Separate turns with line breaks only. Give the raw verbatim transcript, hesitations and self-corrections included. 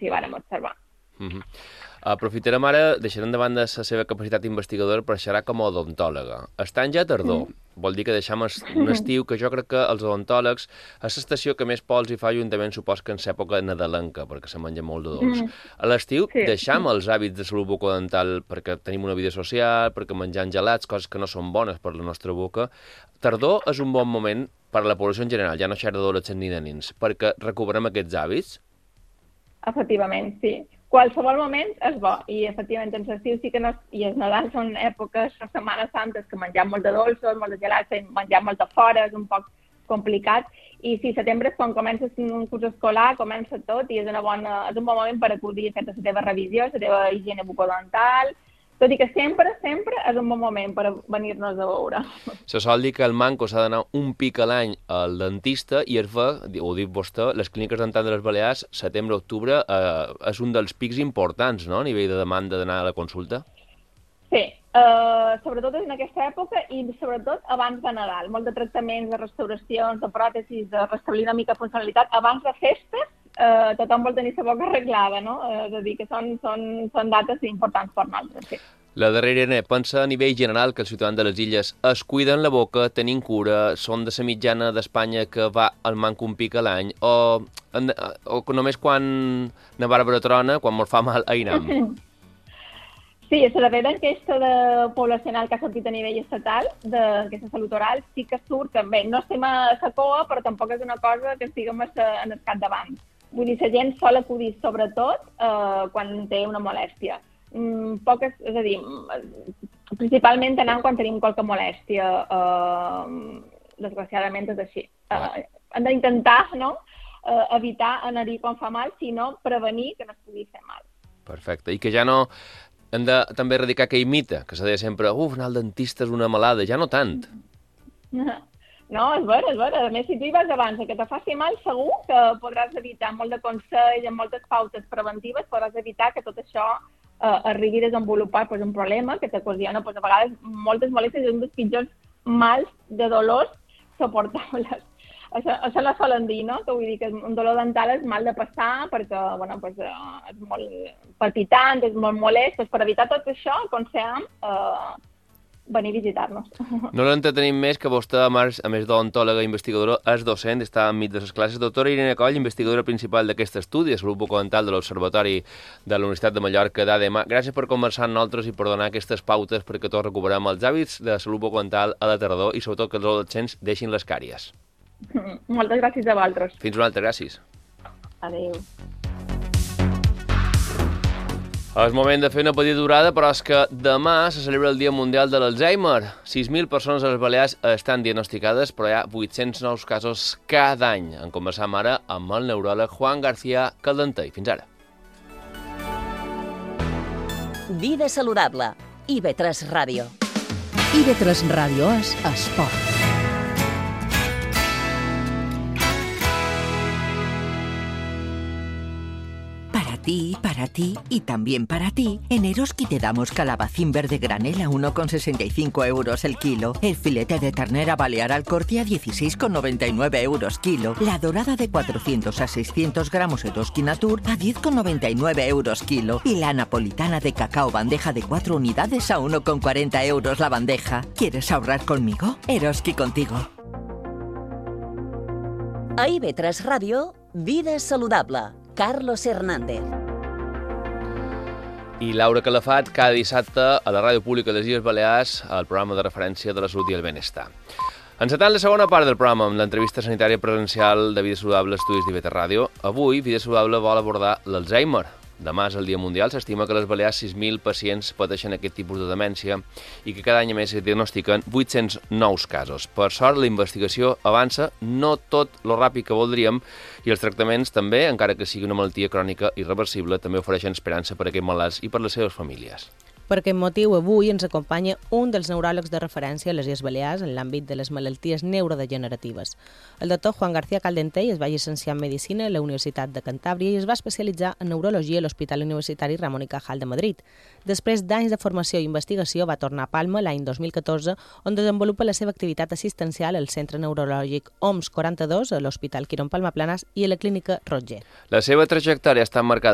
sí vàrem observar.
Mm-hmm. Aprofitarem ara, deixarem de banda la seva capacitat investigadora per xerrar com a odontòloga. Estan ja a tardor, mm. vol dir que deixem un estiu que jo crec que els odontòlegs és l'estació que més pols hi fa juntament supos que en l'època nadalenca, perquè se menja molt de dolç. Mm. A l'estiu sí. deixem els hàbits de salut bucodental perquè tenim una vida social, perquè menjam gelats, coses que no són bones per la nostra boca. Tardor és un bon moment per a la població en general, ja no xerra d'adolescents ni de nens, perquè recuperem aquests hàbits?
Efectivament, sí. Qualsevol moment és bo, i efectivament en l'estiu sí que no, i els Nadal són èpoques, són setmanes santes, que menjam molt de dolços, molt de gelats, menjam molt de fora, és un poc complicat, i si setembre és quan comença un curs escolar, comença tot, i és, una bona, és un bon moment per acudir a fer la teva revisió, la teva higiene bucodental, tot i que sempre, sempre és un bon moment per venir-nos a veure.
Se sol dir que el manco s'ha d'anar un pic a l'any al dentista i es fa, ho dic vostè, les clíniques dentals de les Balears, setembre-octubre, eh, és un dels pics importants, no?, a nivell de demanda d'anar a la consulta?
Sí, eh, sobretot en aquesta època i sobretot abans de Nadal. Molt de tractaments, de restauracions, de pròtesis, de restablir una mica funcionalitat. Abans de festes, eh, tothom vol tenir la boca arreglada, no? Eh, és a dir, que són, són, són dates importants per nosaltres, sí.
La darrera, Irene, pensa a nivell general que els ciutadans de les illes es cuiden la boca, tenint cura, són de la mitjana d'Espanya que va al manco un pic a l'any, o, o només quan na Bàrbara trona, quan mos fa mal, ainam?
Sí, la darrera enquesta de poblacional que ha sortit a nivell estatal, d'aquesta salut oral, sí que surt també. No estem a la coa, però tampoc és una cosa que estiguem en el capdavant. Vull dir, la gent sol acudir sobretot eh, quan té una molèstia. Mm, poques, és a dir, principalment anant quan tenim qualque molèstia. Eh, desgraciadament és així. Eh, hem d'intentar, no?, eh, evitar anar-hi quan fa mal, sinó prevenir que no es pugui fer mal.
Perfecte. I que ja no... Hem de també erradicar aquell mite, que se deia sempre, uf, anar al dentista és una malada, ja no tant.
No, és vera, és vera. A més, si tu hi vas abans que te faci mal, segur que podràs evitar molt de consells, amb moltes pautes preventives, podràs evitar que tot això eh, arribi a desenvolupar pues, un problema que t'ocasiona, pues, a vegades, moltes molèsties, és un dels pitjors mals de dolors suportables. Això, això no solen dir, no? Que vull dir que un dolor dental és mal de passar perquè, bueno, pues, eh, és molt palpitant, és molt molest. Pues, per evitar tot això, aconsellem eh, venir a visitar-nos.
No l'entretenim més que vostè, a més, a més d'odontòloga i investigadora, és docent, està enmig de les classes. Doctora Irene Coll, investigadora principal d'aquest estudi de salut bucodental de l'Observatori de la Universitat de Mallorca d'A D M A. Gràcies per conversar amb nosaltres i per donar aquestes pautes perquè tots recuperem els hàbits de salut bucodental a la tardor i sobretot que els adolescents deixin les càries.
Moltes gràcies a vosaltres.
Fins una altra, gràcies.
Adéu.
És moment de fer una petita durada, però és que demà se celebra el Dia Mundial de l'Alzheimer. sis mil persones a les Balears estan diagnosticades, però hi ha vuit-cents nous casos cada any. En conversam ara amb el neuròleg Juan García Caldentey. Fins ara.
Vida saludable. I V tres Ràdio.
I V tres Ràdio és esport.
Para ti, para ti y también para ti, en Eroski te damos calabacín verde granel a uno con sesenta y cinco euros el kilo, el filete de ternera balear al corte a dieciséis con noventa y nueve euros kilo, la dorada de cuatrocientos a seiscientos gramos Eroski Natur a diez con noventa y nueve euros kilo y la napolitana de cacao bandeja de cuatro unidades a uno con cuarenta euros la bandeja. ¿Quieres ahorrar conmigo? Eroski contigo.
A I V tres Ràdio, Vida saludable. Carlos Hernández.
I Laura Calafat, cada dissabte a la Ràdio Pública de les Illes Balears, al programa de referència de la salut i el benestar. Encetant la segona part del programa amb l'entrevista sanitària presencial de Vida Saludable Estudis d'I V tres Ràdio, avui Vida Saludable vol abordar l'Alzheimer. Demà és el Dia Mundial, s'estima que a les Balears sis mil pacients pateixen aquest tipus de demència i que cada any a més es diagnostiquen vuit-cents nous casos. Per sort, la investigació avança no tot lo ràpid que voldríem i els tractaments també, encara que sigui una malaltia crònica irreversible, també ofereixen esperança per a aquests malalts i per les seves famílies.
Per aquest motiu, avui ens acompanya un dels neuròlegs de referència a les Illes Balears en l'àmbit de les malalties neurodegeneratives. El doctor Juan García Caldentey es va llicenciar en Medicina a la Universitat de Cantàbria i es va especialitzar en Neurologia a l'Hospital Universitari Ramon y Cajal de Madrid. Després d'anys de formació i investigació, va tornar a Palma l'any dos mil catorze, on desenvolupa la seva activitat assistencial al Centre Neurològic O M S quaranta-dos, a l'Hospital Quirón Palma Planas i a la Clínica Roger.
La seva trajectòria està marcada